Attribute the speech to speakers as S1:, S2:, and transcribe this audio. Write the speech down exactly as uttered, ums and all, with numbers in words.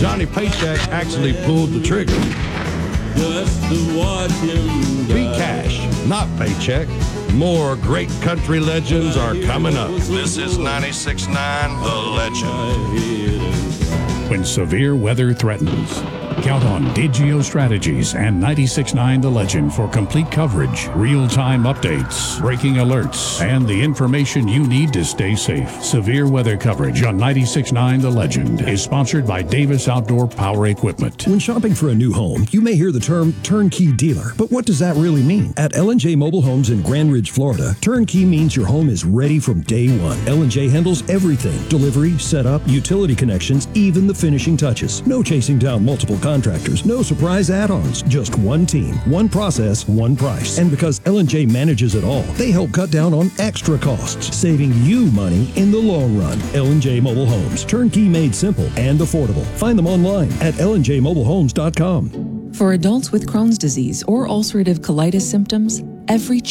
S1: Johnny Paycheck actually pulled the trigger.
S2: Just to watch him die.
S1: Be cash, not paycheck. More great country legends are coming up. This is ninety-six point nine The Legend.
S3: When severe weather threatens, count on Digio Strategies and ninety-six point nine The Legend for complete coverage, real-time updates, breaking alerts, and the information you need to stay safe. Severe weather coverage on ninety-six point nine The Legend is sponsored by Davis Outdoor Power Equipment.
S4: When shopping for a new home, you may hear the term turnkey dealer, but what does that really mean? At L and J Mobile Homes in Grand Ridge, Florida, turnkey means your home is ready from day one. L and J handles everything: delivery, setup, utility connections, even the finishing touches. No chasing down multiple contractors, no surprise add-ons, just one team, one process, one price. And because L and J manages it all, they help cut down on extra costs, saving you money in the long run. L and J Mobile Homes, turnkey made simple and affordable. Find them online at L and J mobile homes dot com.
S5: For adults with Crohn's disease or ulcerative colitis symptoms, every